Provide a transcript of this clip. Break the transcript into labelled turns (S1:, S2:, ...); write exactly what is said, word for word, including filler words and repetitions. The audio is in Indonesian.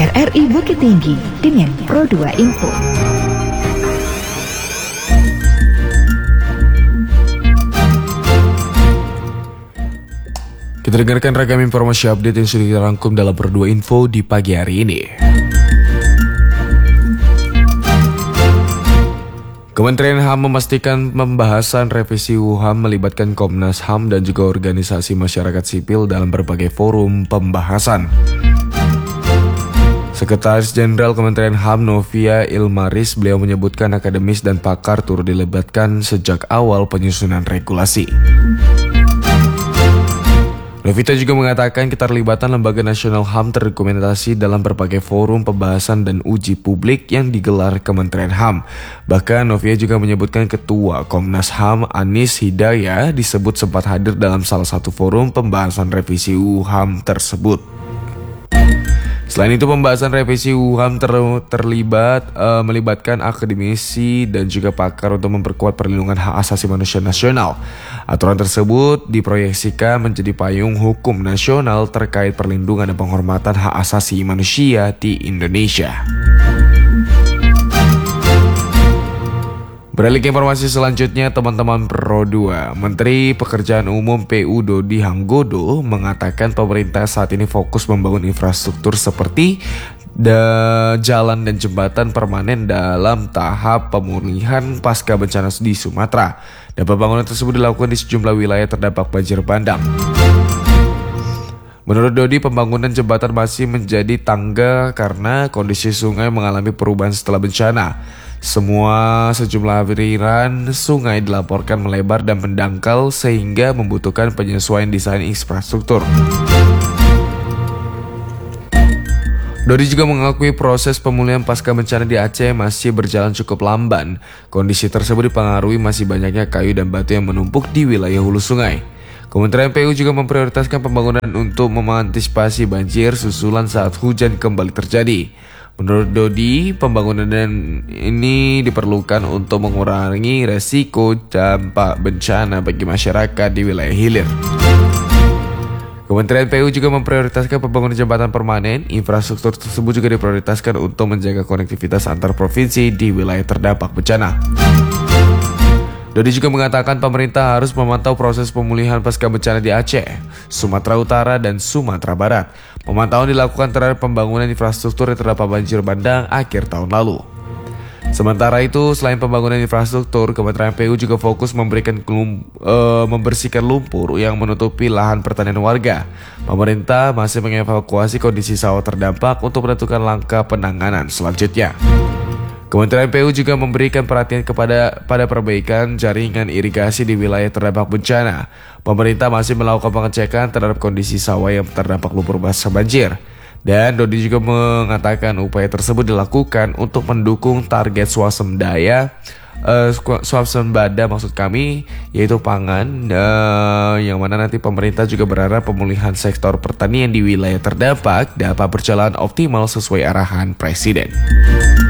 S1: R R I Bukit Tinggi dengan Pro dua Info.
S2: Kita dengarkan ragam informasi update yang sudah kita rangkum dalam Pro dua Info di pagi hari ini. Kementerian H A M memastikan pembahasan revisi U H A M melibatkan Komnas H A M dan juga organisasi masyarakat sipil dalam berbagai forum pembahasan. Sekretaris Jenderal Kementerian H A M Novia Ilmaris, beliau menyebutkan akademis dan pakar turut dilibatkan sejak awal penyusunan regulasi. Novita juga mengatakan keterlibatan Lembaga Nasional H A M terdokumentasi dalam berbagai forum pembahasan dan uji publik yang digelar Kementerian H A M. Bahkan Novia juga menyebutkan Ketua Komnas H A M Anis Hidayah disebut sempat hadir dalam salah satu forum pembahasan revisi U H A M tersebut. Selain itu, pembahasan revisi U H A M ter terlibat uh, melibatkan akademisi dan juga pakar untuk memperkuat perlindungan hak asasi manusia nasional. Aturan tersebut diproyeksikan menjadi payung hukum nasional terkait perlindungan dan penghormatan hak asasi manusia di Indonesia. Beralih ke informasi selanjutnya, teman-teman Pro dua, Menteri Pekerjaan Umum P U Dodi Hanggodo mengatakan pemerintah saat ini fokus membangun infrastruktur seperti da, jalan dan jembatan permanen dalam tahap pemulihan pasca bencana di Sumatera. Dan pembangunan tersebut dilakukan di sejumlah wilayah terdampak banjir bandang. Menurut Dodi, pembangunan jembatan masih menjadi tangga karena kondisi sungai mengalami perubahan setelah bencana. Semua sejumlah aliran sungai dilaporkan melebar dan mendangkal sehingga membutuhkan penyesuaian desain infrastruktur. Dodi juga mengakui proses pemulihan pasca bencana di Aceh masih berjalan cukup lamban. Kondisi tersebut dipengaruhi masih banyaknya kayu dan batu yang menumpuk di wilayah hulu sungai. Kementerian P U juga memprioritaskan pembangunan untuk mengantisipasi banjir susulan saat hujan kembali terjadi. Menurut Dodi, pembangunan ini diperlukan untuk mengurangi resiko dampak bencana bagi masyarakat di wilayah hilir. Kementerian P U juga memprioritaskan pembangunan jembatan permanen. Infrastruktur tersebut juga diprioritaskan untuk menjaga konektivitas antar provinsi di wilayah terdampak bencana. Dodi juga mengatakan pemerintah harus memantau proses pemulihan pasca bencana di Aceh, Sumatera Utara, dan Sumatera Barat. Pemantauan dilakukan terhadap pembangunan infrastruktur yang terdapat banjir bandang akhir tahun lalu. Sementara itu, selain pembangunan infrastruktur, Kementerian P U juga fokus memberikan kelum, uh, membersihkan lumpur yang menutupi lahan pertanian warga. Pemerintah masih mengevakuasi kondisi sawah terdampak untuk menentukan langkah penanganan selanjutnya. Kementerian P U juga memberikan perhatian kepada pada perbaikan jaringan irigasi di wilayah terdampak bencana. Pemerintah masih melakukan pengecekan terhadap kondisi sawah yang terdampak lumpur basah banjir. Dan Dodi juga mengatakan upaya tersebut dilakukan untuk mendukung target swasembada, uh, swasembada maksud kami, yaitu pangan, uh, yang mana nanti pemerintah juga berharap pemulihan sektor pertanian di wilayah terdampak dapat berjalan optimal sesuai arahan Presiden.